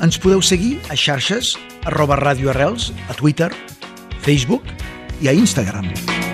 Ens podeu seguir a xarxes @Radio Arrels, a Twitter, Facebook i a Instagram.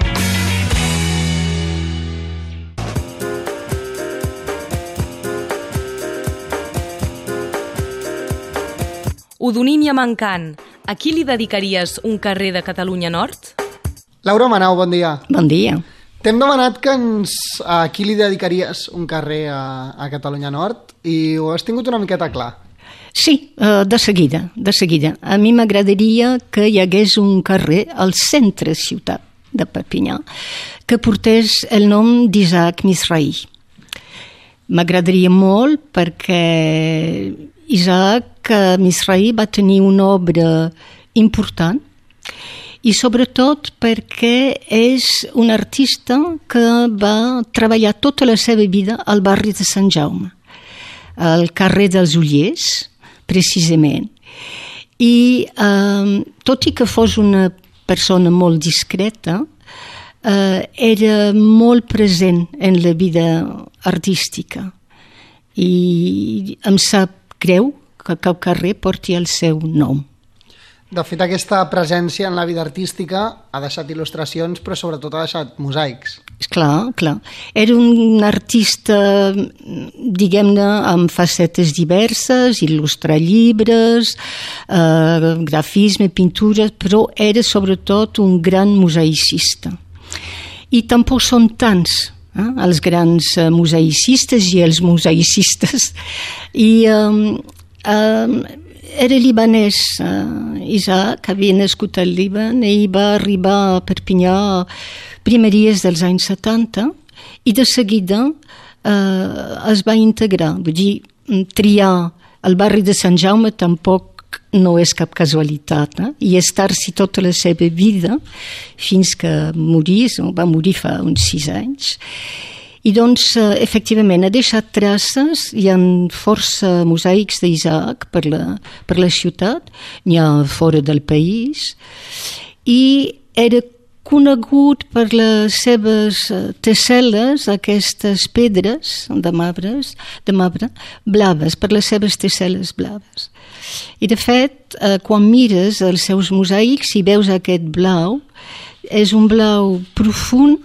Odonímia Mancant, a qui li dedicaries un carrer de Catalunya Nord? Laura Manau, bon dia. Bon dia. T'hem demanat que a qui li dedicaries un carrer a Catalunya Nord i ho has tingut una miqueta clar. Sí, de seguida. A mi m'agradaria que hi hagués un carrer al centre ciutat de Perpinyà que portés el nom d'Isaac Mizrahi. M'agradaria molt perquè Isaac Mizrahi va tenir una obra important i sobretot perquè és un artista que va treballar tota la seva vida al barri de Sant Jaume, al carrer dels Ullers, precisament. I tot i que fos una persona molt discreta, era molt present en la vida artística i em sap greu que cap carrer porti el seu nom. De fet, aquesta presència en la vida artística ha deixat il·lustracions, però sobretot ha deixat mosaics. Clar. Era un artista, diguem-ne, amb facetes diverses, il·lustrar llibres, grafisme, pintures, però era sobretot un gran mosaicista. I tampoc són tants els grans mosaicistes i els mosaicistes. I era libanès, Isaac havia nascut al Líban i va arribar a Perpinyà primeries dels anys 70 i de seguida es va integrar. Vull dir, triar el barri de Sant Jaume tampoc no és cap casualitat, i estar-s'hi tota la seva vida fins que morís, va morir fa uns 6 anys. I doncs, efectivament, ha deixat traces, hi ha força mosaics d'Isaac per la ciutat, n'hi ha fora del país, i era conegut per les seves tessel·les, aquestes pedres de marbre blaves, per les seves tessel·les blaves. I de fet, quan mires els seus mosaics i veus aquest blau, és un blau profund,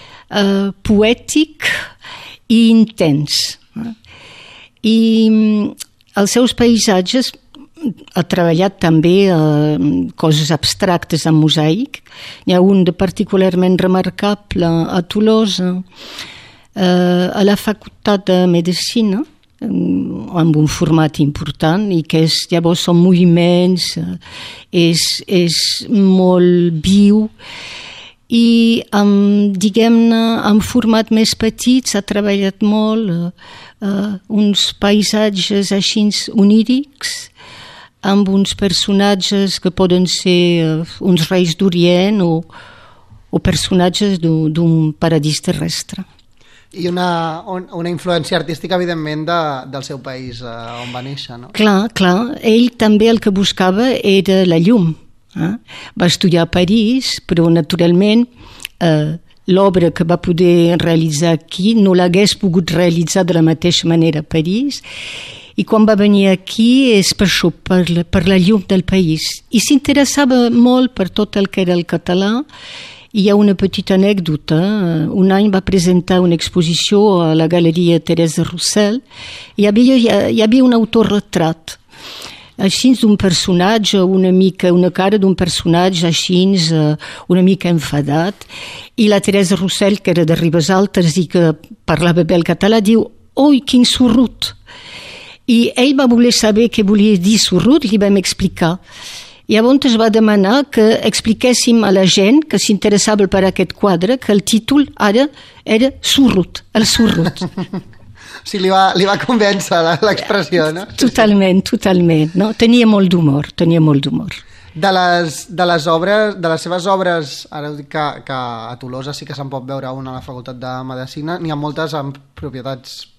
poètic i intens. I els seus paisatges ha treballat també coses abstractes en mosaic. Hi ha un de particularment remarcable a Tolosa, a la Facultat de Medicina, amb un format important i que llavors són moviments, és molt viu. I diguem-ne, en format més petits ha treballat molt uns paisatges així onírics, amb uns personatges que poden ser uns reis d'Orient o personatges d'un paradís terrestre. I una influència artística, evidentment, del seu país, on va néixer, no? Clar. Ell també el que buscava era la llum. Va estudiar a París, però naturalment l'obra que va poder realitzar aquí no l'hagués pogut realitzar de la mateixa manera a París, i quan va venir aquí és per això, per la llum del país, i s'interessava molt per tot el que era el català. Hi ha una petita anècdota. Un any va presentar una exposició a la Galeria Thérèse Roussel. Hi havia un autorretrat així d'un personatge, una cara d'un personatge així una mica enfadat, i la Teresa Roussel, que era de Ribes Altes i que parlava bé el català, diu: «Oi, quin sorrut!» I ell va voler saber què volia dir sorrut, li vam explicar. Llavors es va demanar que expliquéssim a la gent que s'interessava per aquest quadre que el títol ara era Sorrut, el sorrut. Sí, li va convèncer l'expressió, no? Totalment, no? Tenia molt d'humor. De les seves obres, ara ho dic que a Tolosa sí que se'n pot veure una a la Facultat de Medicina, n'hi ha moltes amb propietats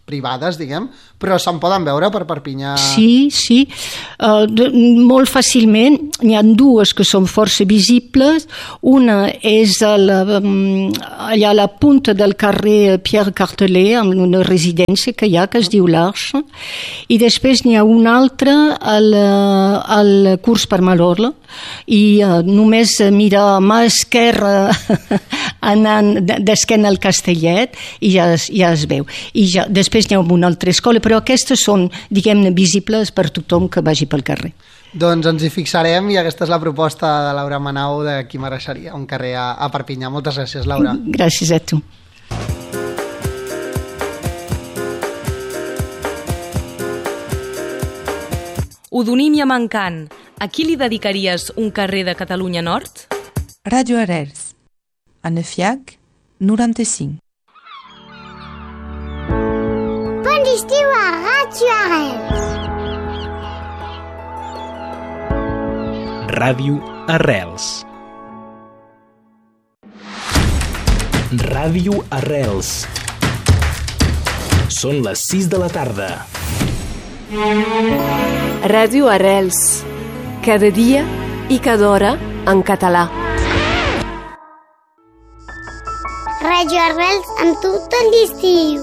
privades, diguem, però se'n poden veure per Perpinyà. Sí. Molt fàcilment. N'hi ha dues que són força visibles. Una és allà a la punta del carrer Pierre Cartelet, amb una residència que hi ha, que es diu l'Arche, i després n'hi ha una altra al curs per Malorla, i només mirar mà esquerra anant d'esquena al Castellet i ja es veu. I després n'hi ha una altra escola, però aquestes són, diguem-ne, visibles per tothom que vagi pel carrer. Doncs ens hi fixarem i aquesta és la proposta de Laura Manau de Qui mereixeria un carrer a Perpinyà. Moltes gràcies, Laura. Gràcies a tu. Odonímia Mancant, a qui li dedicaries un carrer de Catalunya Nord? Radio Arrels, a Nefiac, 95. Bon estiu a Radio Arrels. Ràdio Arrels. Ràdio Arrels. Són les 6 de la tarda. Ràdio Arrels. Cada dia i cada hora en català. Radio Arrels amb tu tot l'estiu.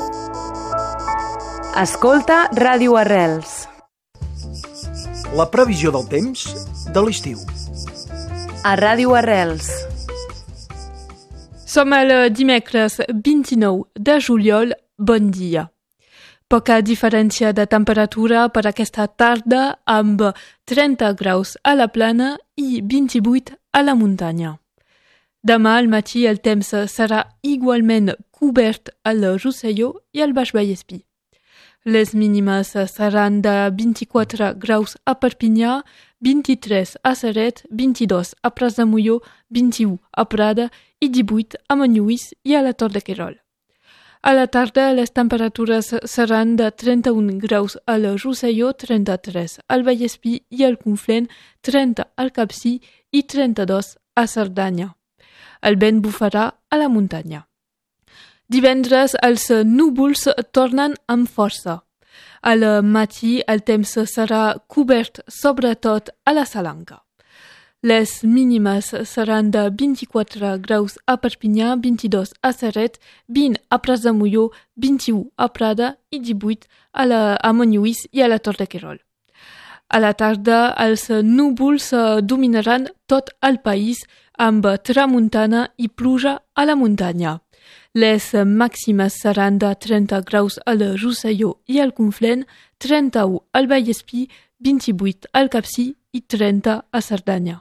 Escolta Ràdio Arrels. La previsió del temps de l'estiu. A Ràdio Arrels. Som el dimecres 29 de juliol. Bon dia. Poca diferència de temperatura per aquesta tarda, amb 30 graus a la plana i 28 a la muntanya. Demà al matí el temps serà igualment cobert al Rosselló i al Baix Vallespí. Les mínimes seran de 24 graus a Perpinyà, 23 a Ceret, 22 a Prats de Molló, 21 a Prada i 18 a Manlluís i a la Tor de Querol. A la tarda les temperatures seran de 31 graus al Rosselló, 33 al Vallespí i al Conflent, 30 al Capcir i 32 a Cerdanya. El vent bufarà a la muntanya. Divendres els núvols tornen amb força. Al matí el temps serà cobert sobretot a la Salanca. Les mínimes seran de 24 graus a Perpinyà, 22 a Ceret, 20 a Prats de Molló, 21 a Prada i 18 a Manlluís i a la Tor de Querol. A la tarda els núvols dominaran tot el país amb tramuntana i pluja a la muntanya. Les màximes seran de 30 graus al Rosselló i al Conflent, 31 al Vallespí, 28 al Capcir i 30 a Cerdanya.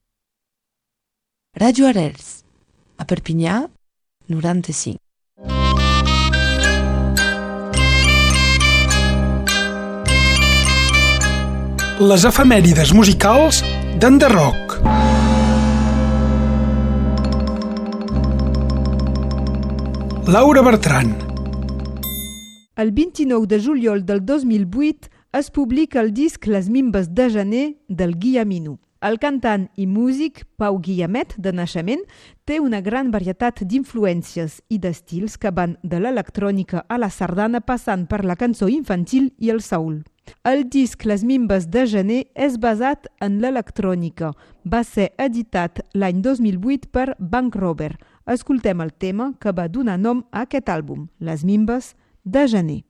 Radio Arrels, a Perpinyà, 95. Les efemèrides musicals d'Enderroc. Laura Bertran. El 29 de juliol del 2008 es publica el disc Les Mimbes de gener del Guillamino. El cantant i músic Pau Guillamet, de naixement, té una gran varietat d'influències i d'estils que van de l'electrònica a la sardana passant per la cançó infantil i el soul. El disc Les Mimbes de gener és basat en l'electrònica. Va ser editat l'any 2008 per Bank Robber. Escoltem el tema que va donar nom a aquest àlbum, Les Mimbes de gener.